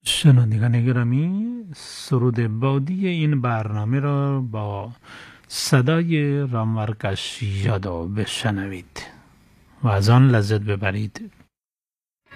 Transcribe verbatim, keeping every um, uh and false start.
شنوندگان گرامی، سرود بادی این برنامه را با صدای رامورکش یادو بشنوید و از آن لذت ببرید.